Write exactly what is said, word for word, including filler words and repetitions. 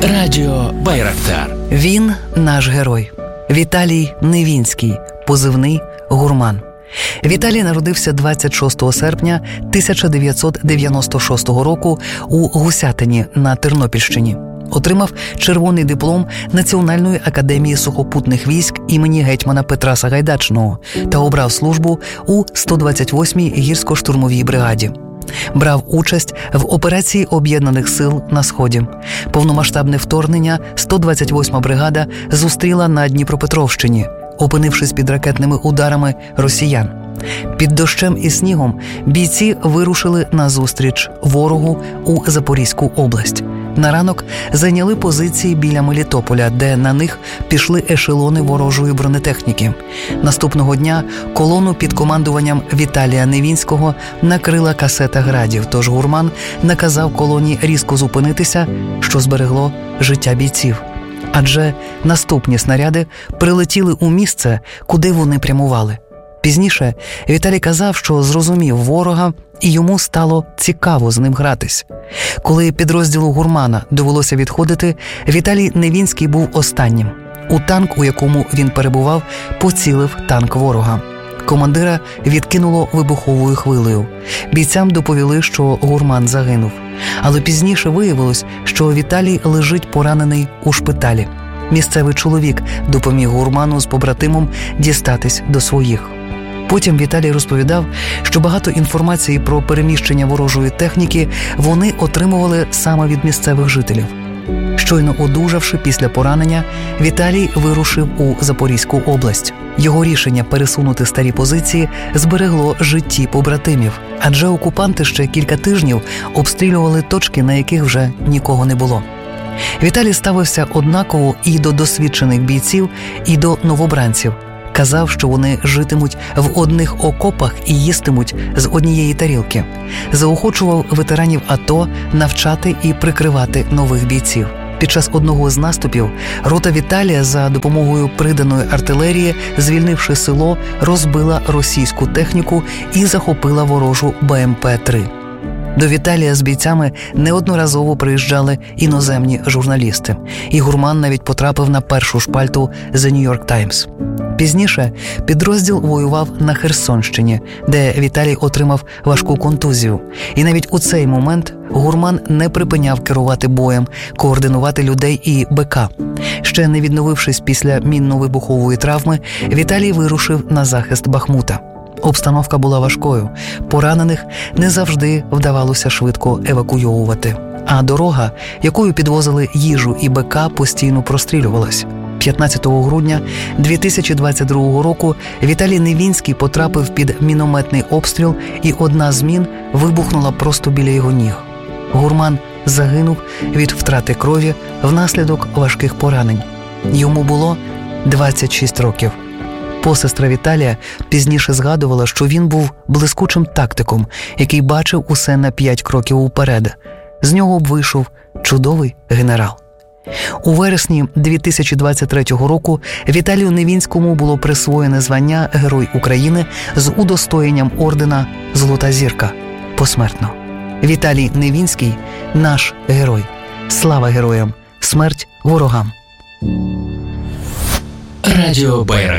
Радіо Байрактар. Він наш герой. Віталій Невінський, позивний «Гурман». Віталій народився двадцять шостого серпня тисяча дев'ятсот дев'яносто шостого року у Гусятині на Тернопільщині. Отримав червоний диплом Національної академії сухопутних військ імені гетьмана Петра Сагайдачного та обрав службу у сто двадцять восьмій гірсько-штурмовій бригаді. Брав участь в операції Об'єднаних сил на Сході. Повномасштабне вторгнення сто двадцять восьма бригада зустріла на Дніпропетровщині, опинившись під ракетними ударами росіян. Під дощем і снігом бійці вирушили назустріч ворогу у Запорізьку область. На ранок зайняли позиції біля Мелітополя, де на них пішли ешелони ворожої бронетехніки. Наступного дня колону під командуванням Віталія Невінського накрила касета градів, тож Гурман наказав колоні різко зупинитися, що зберегло життя бійців. Адже наступні снаряди прилетіли у місце, куди вони прямували. Пізніше Віталій казав, що зрозумів ворога, і йому стало цікаво з ним гратись. Коли підрозділу Гурмана довелося відходити, Віталій Невінський був останнім. У танк, у якому він перебував, поцілив танк ворога. Командира відкинуло вибуховою хвилею. Бійцям доповіли, що Гурман загинув. Але пізніше виявилось, що Віталій лежить поранений у шпиталі. Місцевий чоловік допоміг Гурману з побратимом дістатись до своїх. Потім Віталій розповідав, що багато інформації про переміщення ворожої техніки вони отримували саме від місцевих жителів. Щойно одужавши після поранення, Віталій вирушив у Запорізьку область. Його рішення пересунути старі позиції зберегло житті побратимів, адже окупанти ще кілька тижнів обстрілювали точки, на яких вже нікого не було. Віталій ставився однаково і до досвідчених бійців, і до новобранців. Казав, що вони житимуть в одних окопах і їстимуть з однієї тарілки. Заохочував ветеранів АТО навчати і прикривати нових бійців. Під час одного з наступів рота Віталія за допомогою приданої артилерії, звільнивши село, розбила російську техніку і захопила ворожу Бе Ем Пе три. До Віталія з бійцями неодноразово приїжджали іноземні журналісти. І Гурман навіть потрапив на першу шпальту The New York Times. Пізніше підрозділ воював на Херсонщині, де Віталій отримав важку контузію. І навіть у цей момент Гурман не припиняв керувати боєм, координувати людей і БК. Ще не відновившись після мінно-вибухової травми, Віталій вирушив на захист Бахмута. Обстановка була важкою, поранених не завжди вдавалося швидко евакуйовувати. А дорога, якою підвозили їжу і БК, постійно прострілювалась. п'ятнадцятого грудня дві тисячі двадцять другого року Віталій Невінський потрапив під мінометний обстріл, і одна з мін вибухнула просто біля його ніг. Гурман загинув від втрати крові внаслідок важких поранень. Йому було двадцять шість років. Посестра Віталія пізніше згадувала, що він був блискучим тактиком, який бачив усе на п'ять кроків уперед. З нього б вийшов чудовий генерал. У вересні дві тисячі двадцять третього року Віталію Невінському було присвоєне звання Герой України з удостоєнням ордена «Золота зірка» посмертно. Віталій Невінський – наш герой. Слава героям! Смерть ворогам! Радіо Байрактар.